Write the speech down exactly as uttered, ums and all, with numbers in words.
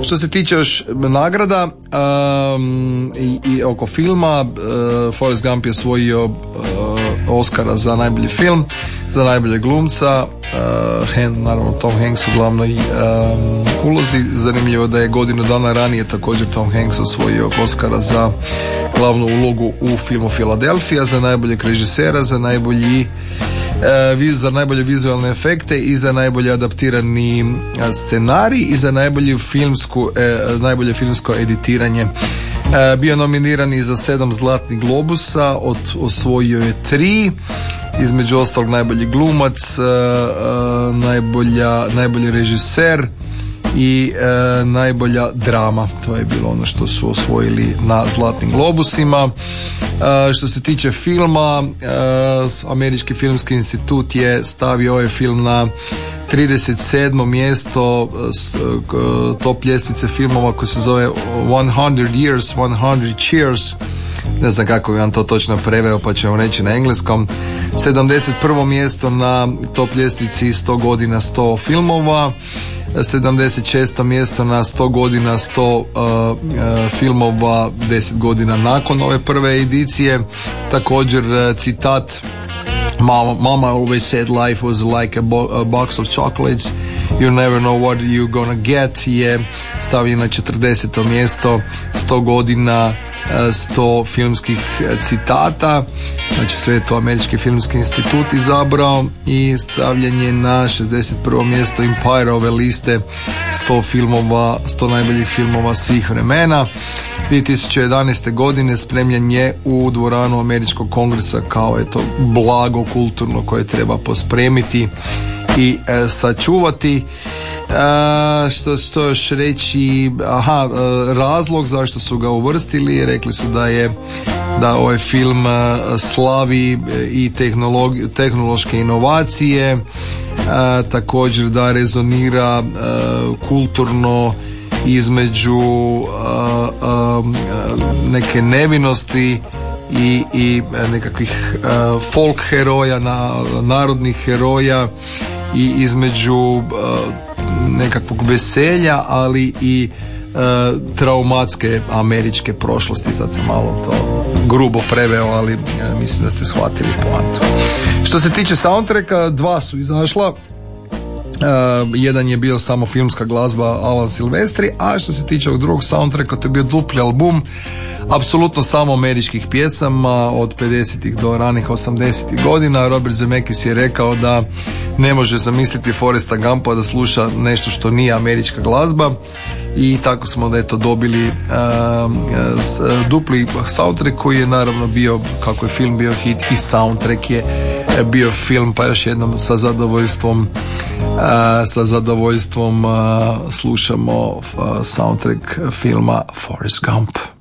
Što se tiče još nagrada um, i, i oko filma, uh, Forrest Gump je osvojio uh, Oscara za najbolji film, za najbolje glumca, uh, Hand, naravno Tom Hanks u glavnoj um, ulozi. Zanimljivo da je godinu dana ranije također Tom Hanks osvojio Oscara za glavnu ulogu u filmu Philadelphia, za najboljeg režisera, za najbolji uh, za najbolje vizualne efekte i za najbolje adaptirani uh, scenarij i za najbolje filmsku, uh, najbolje filmsko editiranje. Uh, bio nominiran i za sedam zlatnih globusa, od, osvojio je tri, između ostalog najbolji glumac, uh, uh, najbolja, najbolji režiser i e, najbolja drama. To je bilo ono što su osvojili na zlatnim globusima. E, što se tiče filma, e, Američki filmski institut je stavio ovaj film na trideset sedmo mjesto s, e, top ljestvice filmova koji se zove one hundred years, one hundred cheers. Ne znam kako bi vam to točno preveo, pa ću vam reći na engleskom. sedamdeset prvo mjesto na top ljestvici sto godina, sto filmova. sedamdeset šesto mjesto na sto godina, sto uh, uh, filmova deset godina nakon ove prve edicije. Također uh, citat Mama, Mama always said life was like a, bo- a box of chocolates. You never know what you're gonna get je stavljen na četrdeseto mjesto, sto godina, sto filmskih citata. Znači sve je to Američki filmski institut izabrao i stavljanje na šezdeset prvo mjesto Empireove liste sto filmova, sto najboljih filmova svih vremena. dvije tisuće jedanaeste godine spremljen je u dvoranu Američkog kongresa kao eto blago kulturno koje treba pospremiti i e, sačuvati. E, što, što još reći, aha, e, razlog zašto su ga uvrstili, rekli su da je da ovaj film e, slavi i tehnološke inovacije, e, također da rezonira e, kulturno između e, e, neke nevinosti i, i nekakvih uh, folk heroja, na, narodnih heroja i između uh, nekakvog veselja, ali i uh, traumatske američke prošlosti. Sad sam malo to grubo preveo, ali uh, mislim da ste shvatili poantu. Što se tiče soundtracka, dva su izašla. Uh, jedan je bio samo filmska glazba Alan Silvestri, a što se tiče ovog drugog soundtracka, to je bio dupli album apsolutno samo američkih pjesama od pedesetih do ranih osamdesetih godina. Robert Zemeckis je rekao da ne može zamisliti Forresta Gumpa da sluša nešto što nije američka glazba i tako smo da eto dobili uh, uh, dupli soundtrack koji je naravno bio, kako je film bio hit, i soundtrack je bio film, pa još jednom sa zadovoljstvom uh, sa zadovoljstvom uh, slušamo uh, soundtrack filma Forrest Gump.